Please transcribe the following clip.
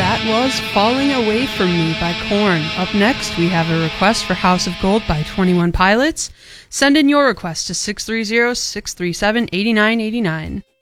That was Falling Away From Me by Korn. Up next, we have a request for House of Gold by 21 Pilots. Send in your request to 630-637-8989.